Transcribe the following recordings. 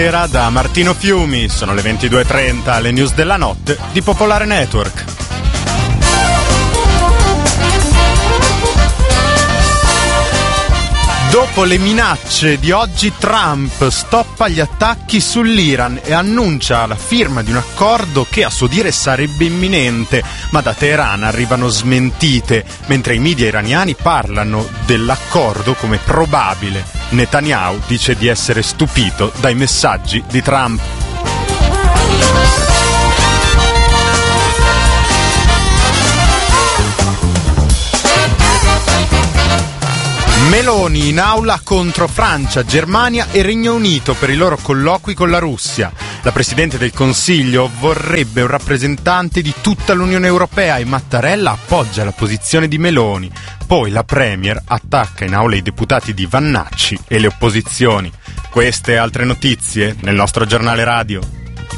Da Martino Fiumi, sono le 22:30, le news della notte di Popolare Network. Dopo le minacce di oggi, Trump stoppa gli attacchi sull'Iran e annuncia la firma di un accordo che a suo dire sarebbe imminente, ma da Teheran arrivano smentite, mentre i media iraniani parlano dell'accordo come probabile. Netanyahu dice di essere stupito dai messaggi di Trump. Meloni in aula contro Francia, Germania e Regno Unito per i loro colloqui con la Russia. La Presidente del Consiglio vorrebbe un rappresentante di tutta l'Unione Europea e Mattarella appoggia la posizione di Meloni. Poi la Premier attacca in aula i deputati di Vannacci e le opposizioni. Queste e altre notizie nel nostro giornale radio.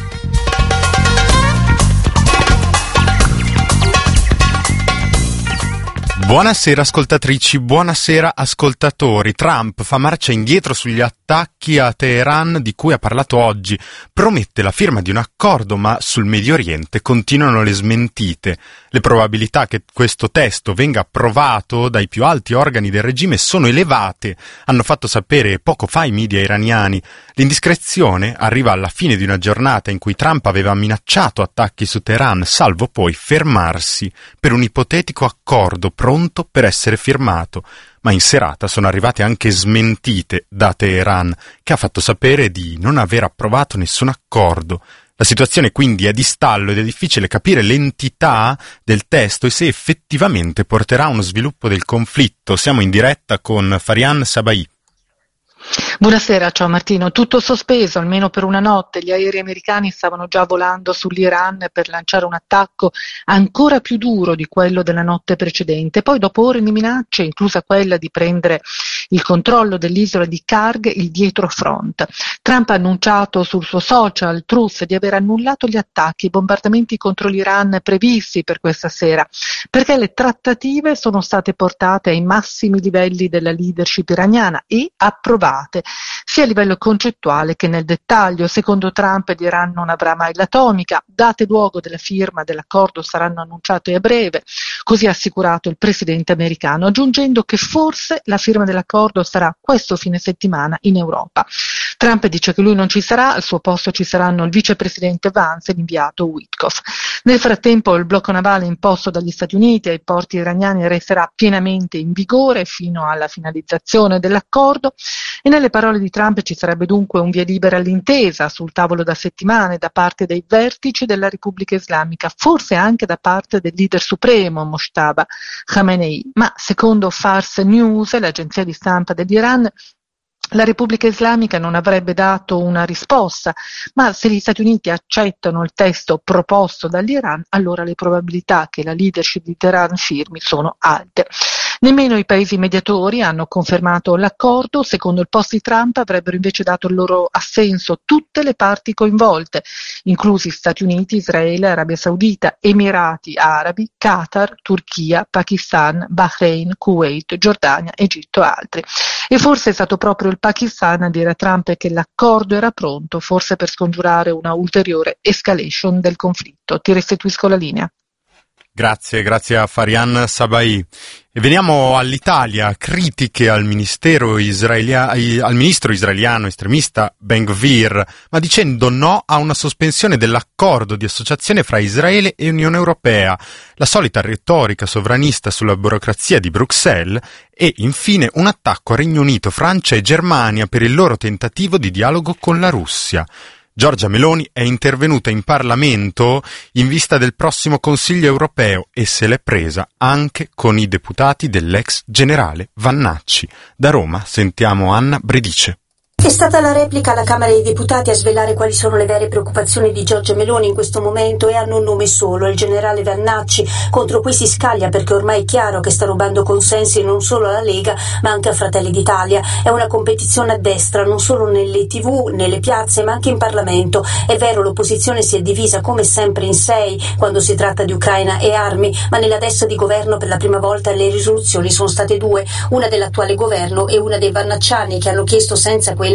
Buonasera ascoltatrici, buonasera ascoltatori. Trump fa marcia indietro sugli attacchi a Teheran di cui ha parlato oggi. Promette la firma di un accordo, ma sul Medio Oriente continuano le smentite. Le probabilità che questo testo venga approvato dai più alti organi del regime sono elevate, hanno fatto sapere poco fa i media iraniani. L'indiscrezione arriva alla fine di una giornata in cui Trump aveva minacciato attacchi su Teheran, salvo poi fermarsi per un ipotetico accordo pronto per essere firmato, ma in serata sono arrivate anche smentite da Teheran, che ha fatto sapere di non aver approvato nessun accordo. La situazione quindi è di stallo ed è difficile capire l'entità del testo e se effettivamente porterà a uno sviluppo del conflitto. Siamo in diretta con Farian Sabai. Buonasera, ciao Martino. Tutto sospeso, almeno per una notte. Gli aerei americani stavano già volando sull'Iran per lanciare un attacco ancora più duro di quello della notte precedente. Poi, dopo ore di minacce, inclusa quella di prendere il controllo dell'isola di Karg, il dietrofront. Trump ha annunciato sul suo social Truth di aver annullato gli attacchi, i bombardamenti contro l'Iran previsti per questa sera, perché le trattative sono state portate ai massimi livelli della leadership iraniana e approvate, sia a livello concettuale che nel dettaglio. Secondo Trump l'Iran non avrà mai l'atomica, date luogo della firma dell'accordo saranno annunciate a breve, così ha assicurato il presidente americano, aggiungendo che forse la firma dell'accordo sarà questo fine settimana in Europa. Trump dice che lui non ci sarà, al suo posto ci saranno il vicepresidente Vance e l'inviato Witkoff. Nel frattempo il blocco navale imposto dagli Stati Uniti ai porti iraniani resterà pienamente in vigore fino alla finalizzazione dell'accordo e nelle parole di Trump ci sarebbe dunque un via libera all'intesa sul tavolo da settimane da parte dei vertici della Repubblica Islamica, forse anche da parte del leader supremo Mojtaba Khamenei, ma secondo Fars News, l'agenzia di stampa dell'Iran, la Repubblica Islamica non avrebbe dato una risposta, ma se gli Stati Uniti accettano il testo proposto dall'Iran, allora le probabilità che la leadership di Teheran firmi sono alte. Nemmeno i paesi mediatori hanno confermato l'accordo. Secondo il post di Trump avrebbero invece dato il loro assenso tutte le parti coinvolte, inclusi Stati Uniti, Israele, Arabia Saudita, Emirati Arabi, Qatar, Turchia, Pakistan, Bahrain, Kuwait, Giordania, Egitto e altri. E forse è stato proprio il Pakistan a dire a Trump che l'accordo era pronto, forse per scongiurare una ulteriore escalation del conflitto. Ti restituisco la linea. Grazie a Farian Sabai. E veniamo all'Italia, critiche al ministro israeliano estremista Ben Gvir, ma dicendo no a una sospensione dell'accordo di associazione fra Israele e Unione Europea, la solita retorica sovranista sulla burocrazia di Bruxelles e infine un attacco a Regno Unito, Francia e Germania per il loro tentativo di dialogo con la Russia. Giorgia Meloni è intervenuta in Parlamento in vista del prossimo Consiglio europeo e se l'è presa anche con i deputati dell'ex generale Vannacci. Da Roma sentiamo Anna Bredice. È stata la replica alla Camera dei Deputati a svelare quali sono le vere preoccupazioni di Giorgia Meloni in questo momento e hanno un nome solo, il generale Vannacci, contro cui si scaglia perché ormai è chiaro che sta rubando consensi non solo alla Lega ma anche a Fratelli d'Italia. È una competizione a destra, non solo nelle TV, nelle piazze ma anche in Parlamento. È vero, l'opposizione si è divisa come sempre in 6 quando si tratta di Ucraina e armi, ma nella destra di governo per la prima volta le risoluzioni sono state 2, una dell'attuale governo e una dei vannacciani che hanno chiesto senza quei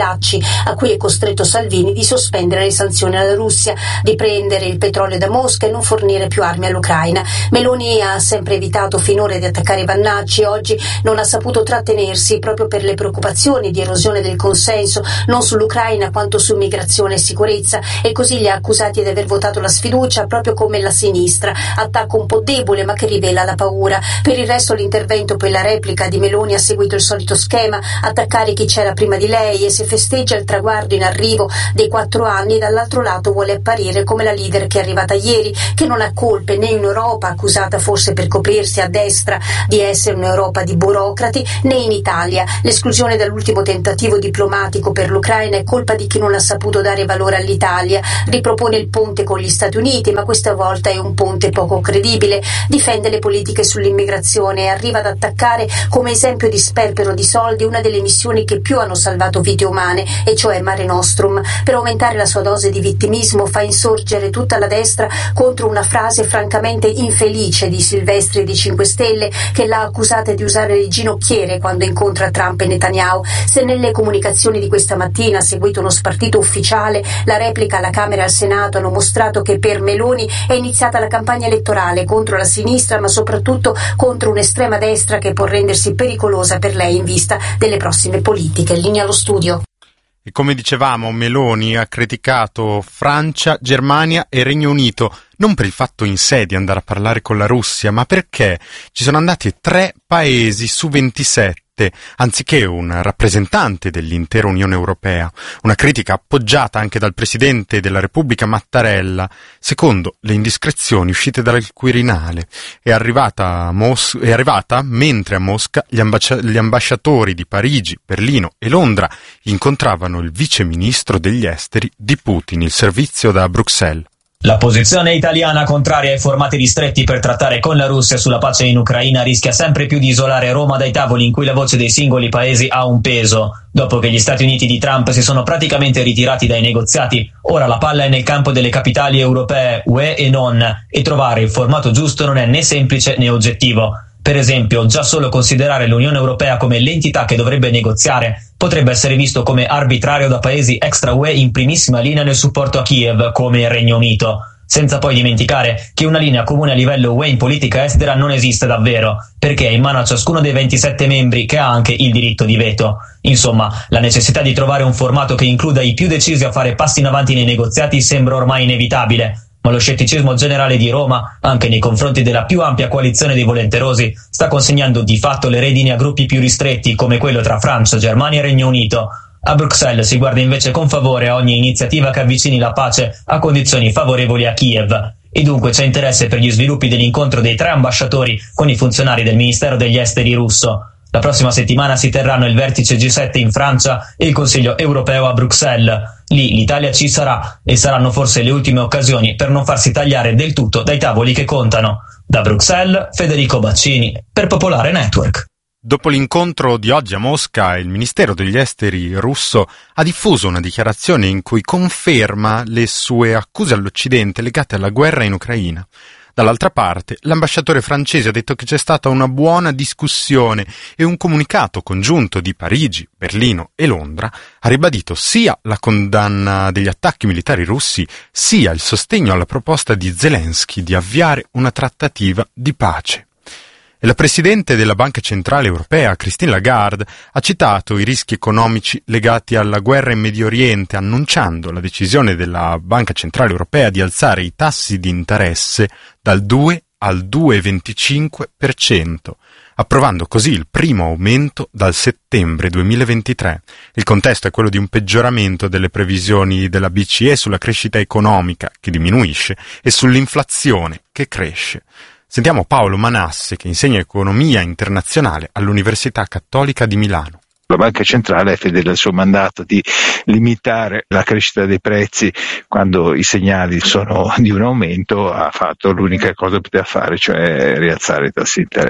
lacci a cui è costretto Salvini di sospendere le sanzioni alla Russia, di prendere il petrolio da Mosca e non fornire più armi all'Ucraina. Meloni ha sempre evitato finora di attaccare Vannacci, oggi non ha saputo trattenersi proprio per le preoccupazioni di erosione del consenso non sull'Ucraina quanto su migrazione e sicurezza, e così li ha accusati di aver votato la sfiducia proprio come la sinistra, attacco un po' debole ma che rivela la paura. Per il resto l'intervento per la replica di Meloni ha seguito il solito schema: attaccare chi c'era prima di lei, e se festeggia il traguardo in arrivo dei 4 anni, dall'altro lato vuole apparire come la leader che è arrivata ieri, che non ha colpe né in Europa, accusata forse per coprirsi a destra di essere un'Europa di burocrati, né in Italia. L'esclusione dall'ultimo tentativo diplomatico per l'Ucraina è colpa di chi non ha saputo dare valore all'Italia. Ripropone il ponte con gli Stati Uniti, ma questa volta è un ponte poco credibile. Difende le politiche sull'immigrazione e arriva ad attaccare come esempio di sperpero di soldi una delle missioni che più hanno salvato vite umane, e cioè Mare Nostrum. Per aumentare la sua dose di vittimismo fa insorgere tutta la destra contro una frase francamente infelice di Silvestri di 5 Stelle, che l'ha accusata di usare le ginocchiere quando incontra Trump e Netanyahu. Se nelle comunicazioni di questa mattina ha seguito uno spartito ufficiale, la replica alla Camera e al Senato hanno mostrato che per Meloni è iniziata la campagna elettorale contro la sinistra, ma soprattutto contro un'estrema destra che può rendersi pericolosa per lei in vista delle prossime politiche. Linea allo studio. E come dicevamo, Meloni ha criticato Francia, Germania e Regno Unito, non per il fatto in sé di andare a parlare con la Russia, ma perché ci sono andati 3 paesi su 27, anziché un rappresentante dell'intera Unione Europea. Una critica appoggiata anche dal Presidente della Repubblica Mattarella, secondo le indiscrezioni uscite dal Quirinale. È arrivata mentre a Mosca gli ambasciatori di Parigi, Berlino e Londra incontravano il vice ministro degli esteri di Putin, il servizio da Bruxelles. La posizione italiana contraria ai formati ristretti per trattare con la Russia sulla pace in Ucraina rischia sempre più di isolare Roma dai tavoli in cui la voce dei singoli paesi ha un peso. Dopo che gli Stati Uniti di Trump si sono praticamente ritirati dai negoziati, ora la palla è nel campo delle capitali europee, UE e non, e trovare il formato giusto non è né semplice né oggettivo. Per esempio, già solo considerare l'Unione Europea come l'entità che dovrebbe negoziare potrebbe essere visto come arbitrario da paesi extra UE in primissima linea nel supporto a Kiev, come il Regno Unito. Senza poi dimenticare che una linea comune a livello UE in politica estera non esiste davvero, perché è in mano a ciascuno dei 27 membri che ha anche il diritto di veto. Insomma, la necessità di trovare un formato che includa i più decisi a fare passi in avanti nei negoziati sembra ormai inevitabile. Ma lo scetticismo generale di Roma, anche nei confronti della più ampia coalizione dei volenterosi, sta consegnando di fatto le redini a gruppi più ristretti come quello tra Francia, Germania e Regno Unito. A Bruxelles si guarda invece con favore a ogni iniziativa che avvicini la pace a condizioni favorevoli a Kiev. E dunque c'è interesse per gli sviluppi dell'incontro dei 3 ambasciatori con i funzionari del Ministero degli Esteri russo. La prossima settimana si terranno il vertice G7 in Francia e il Consiglio europeo a Bruxelles. Lì l'Italia ci sarà e saranno forse le ultime occasioni per non farsi tagliare del tutto dai tavoli che contano. Da Bruxelles, Federico Baccini, per Popolare Network. Dopo l'incontro di oggi a Mosca, il Ministero degli Esteri russo ha diffuso una dichiarazione in cui conferma le sue accuse all'Occidente legate alla guerra in Ucraina. Dall'altra parte, l'ambasciatore francese ha detto che c'è stata una buona discussione e un comunicato congiunto di Parigi, Berlino e Londra ha ribadito sia la condanna degli attacchi militari russi, sia il sostegno alla proposta di Zelensky di avviare una trattativa di pace. E la Presidente della Banca Centrale Europea, Christine Lagarde, ha citato i rischi economici legati alla guerra in Medio Oriente, annunciando la decisione della Banca Centrale Europea di alzare i tassi di interesse dal 2 al 2,25%, approvando così il primo aumento dal settembre 2023. Il contesto è quello di un peggioramento delle previsioni della BCE sulla crescita economica, che diminuisce, e sull'inflazione, che cresce. Sentiamo Paolo Manasse, che insegna economia internazionale all'Università Cattolica di Milano. La Banca Centrale è fedele al suo mandato di limitare la crescita dei prezzi quando i segnali sono di un aumento, ha fatto l'unica cosa che poteva fare, cioè rialzare i tassi di interesse.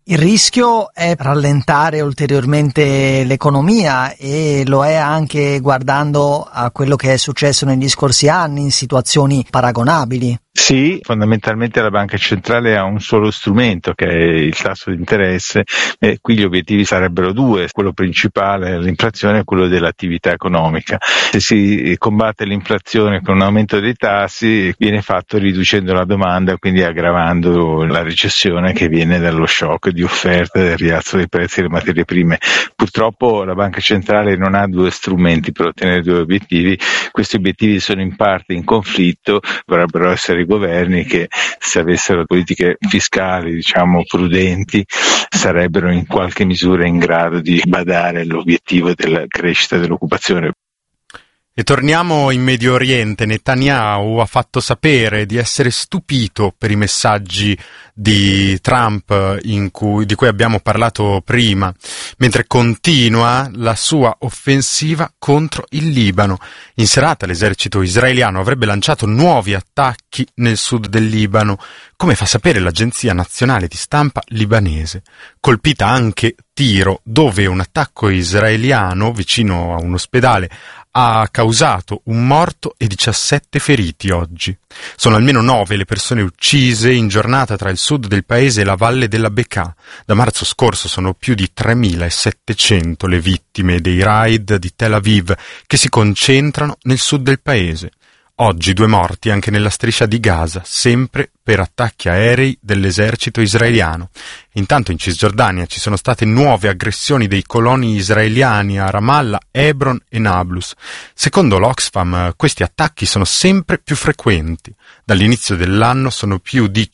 Il rischio è rallentare ulteriormente l'economia e lo è anche guardando a quello che è successo negli scorsi anni in situazioni paragonabili. Sì, fondamentalmente la banca centrale ha un solo strumento che è il tasso di interesse e qui gli obiettivi sarebbero due, quello principale l'inflazione e quello dell'attività economica. Se si combatte l'inflazione con un aumento dei tassi viene fatto riducendo la domanda, quindi aggravando la recessione che viene dallo shock di offerta e del rialzo dei prezzi delle materie prime. Purtroppo la banca centrale non ha due strumenti per ottenere due obiettivi, questi obiettivi sono in parte in conflitto, dovrebbero essere i governi che, se avessero politiche fiscali prudenti, sarebbero in qualche misura in grado di badare all'obiettivo della crescita dell'occupazione. E torniamo in Medio Oriente. Netanyahu ha fatto sapere di essere stupito per i messaggi di Trump di cui abbiamo parlato prima, mentre continua la sua offensiva contro il Libano. In serata l'esercito israeliano avrebbe lanciato nuovi attacchi nel sud del Libano, come fa sapere l'agenzia nazionale di stampa libanese. Colpita anche Tiro, dove un attacco israeliano vicino a un ospedale ha causato un morto e 17 feriti oggi. Sono almeno 9 le persone uccise in giornata tra il sud del paese e la valle della Bekaa. Da marzo scorso sono più di 3.700 le vittime dei raid di Tel Aviv che si concentrano nel sud del paese. Oggi 2 morti anche nella striscia di Gaza, sempre per attacchi aerei dell'esercito israeliano. Intanto in Cisgiordania ci sono state nuove aggressioni dei coloni israeliani a Ramallah, Hebron e Nablus. Secondo l'Oxfam questi attacchi sono sempre più frequenti. Dall'inizio dell'anno sono più di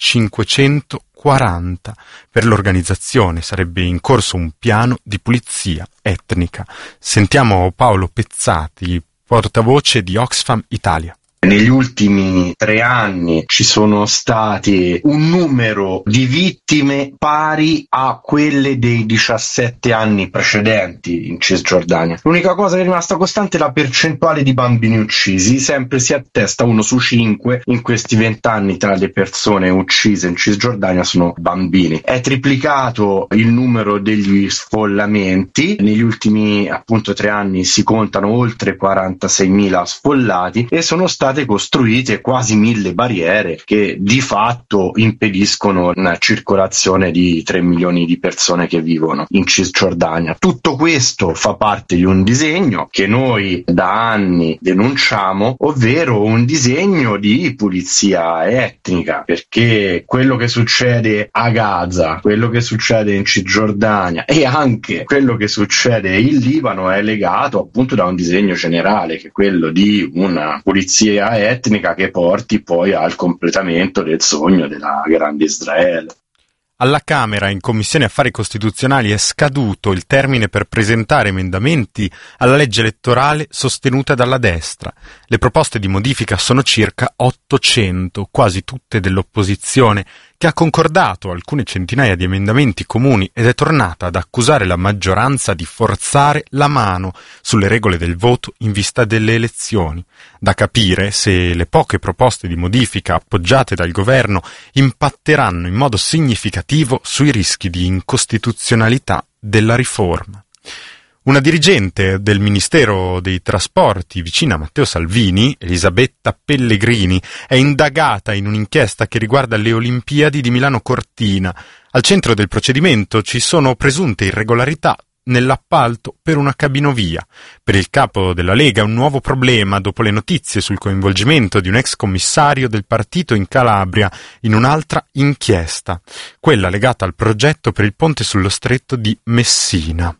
540. Per l'organizzazione sarebbe in corso un piano di pulizia etnica. Sentiamo Paolo Pezzati, portavoce di Oxfam Italia. Negli ultimi 3 anni ci sono stati un numero di vittime pari a quelle dei 17 anni precedenti in Cisgiordania. L'unica cosa che è rimasta costante è la percentuale di bambini uccisi, sempre si attesta 1 su 5 in questi 20 anni tra le persone uccise in Cisgiordania sono bambini. È triplicato il numero degli sfollamenti, negli ultimi 3 anni si contano oltre 46.000 sfollati e sono state costruite quasi 1.000 barriere che di fatto impediscono una circolazione di 3 milioni di persone che vivono in Cisgiordania. Tutto questo fa parte di un disegno che noi da anni denunciamo, ovvero un disegno di pulizia etnica, perché quello che succede a Gaza, quello che succede in Cisgiordania e anche quello che succede in Libano è legato appunto da un disegno generale, che è quello di una pulizia etnica che porti poi al completamento del sogno della grande Israele. Alla Camera, in Commissione Affari Costituzionali, è scaduto il termine per presentare emendamenti alla legge elettorale sostenuta dalla destra. Le proposte di modifica sono circa 800, quasi tutte dell'opposizione, che ha concordato alcune centinaia di emendamenti comuni ed è tornata ad accusare la maggioranza di forzare la mano sulle regole del voto in vista delle elezioni. Da capire se le poche proposte di modifica appoggiate dal governo impatteranno in modo significativo sui rischi di incostituzionalità della riforma. Una dirigente del Ministero dei Trasporti vicina a Matteo Salvini, Elisabetta Pellegrini, è indagata in un'inchiesta che riguarda le Olimpiadi di Milano Cortina. Al centro del procedimento ci sono presunte irregolarità nell'appalto per una cabinovia. Per il capo della Lega un nuovo problema dopo le notizie sul coinvolgimento di un ex commissario del partito in Calabria in un'altra inchiesta, quella legata al progetto per il ponte sullo stretto di Messina.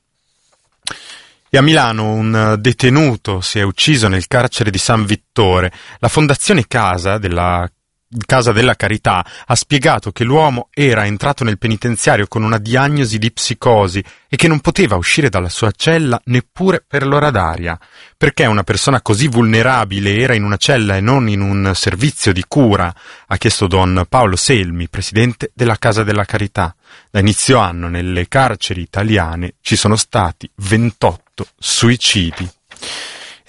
E a Milano un detenuto si è ucciso nel carcere di San Vittore. La Fondazione Casa della Carità ha spiegato che l'uomo era entrato nel penitenziario con una diagnosi di psicosi e che non poteva uscire dalla sua cella neppure per l'ora d'aria. Perché una persona così vulnerabile era in una cella e non in un servizio di cura? Ha chiesto Don Paolo Selmi, presidente della Casa della Carità. Da inizio anno nelle carceri italiane ci sono stati 28 suicidi.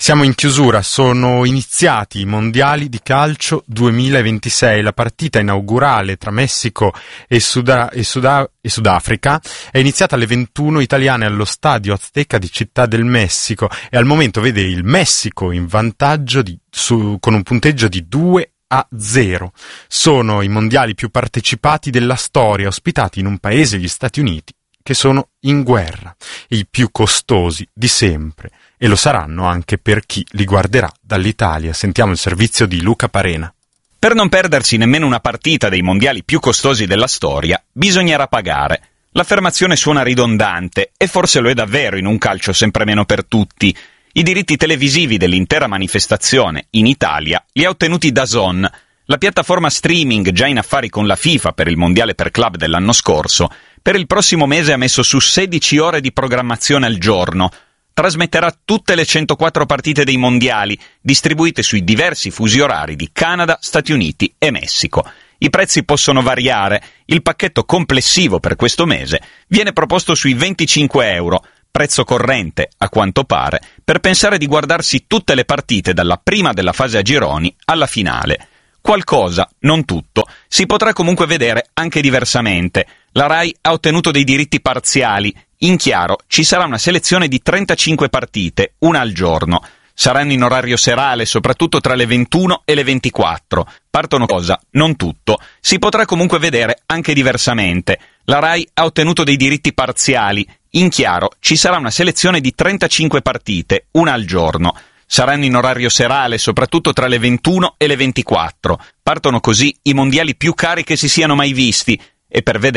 Siamo in chiusura, sono iniziati i mondiali di calcio 2026, la partita inaugurale tra Messico e Sudafrica è iniziata alle 21 italiane allo stadio Azteca di Città del Messico e al momento vede il Messico in vantaggio con un punteggio di 2-0. Sono i mondiali più partecipati della storia, ospitati in un paese, gli Stati Uniti, che sono in guerra, i più costosi di sempre, e lo saranno anche per chi li guarderà dall'Italia. Sentiamo il servizio di Luca Parena. Per non perdersi nemmeno una partita dei mondiali più costosi della storia, bisognerà pagare. L'affermazione suona ridondante, e forse lo è davvero in un calcio sempre meno per tutti. I diritti televisivi dell'intera manifestazione, in Italia, li ha ottenuti DAZN, la piattaforma streaming già in affari con la FIFA per il mondiale per club dell'anno scorso. Per il prossimo mese ha messo su 16 ore di programmazione al giorno. Trasmetterà tutte le 104 partite dei mondiali, distribuite sui diversi fusi orari di Canada, Stati Uniti e Messico. I prezzi possono variare. Il pacchetto complessivo per questo mese viene proposto sui 25 euro, prezzo corrente, a quanto pare, per pensare di guardarsi tutte le partite dalla prima della fase a gironi alla finale. Qualcosa, non tutto, si potrà comunque vedere anche diversamente. La Rai ha ottenuto dei diritti parziali. In chiaro, ci sarà una selezione di 35 partite, una al giorno. Saranno in orario serale, soprattutto tra le 21 e le 24. Partono cosa, non tutto. Si potrà comunque vedere anche diversamente. La Rai ha ottenuto dei diritti parziali. In chiaro, ci sarà una selezione di 35 partite, una al giorno. Saranno in orario serale, soprattutto tra le 21 e le 24. Partono così i mondiali più cari che si siano mai visti, e per vedere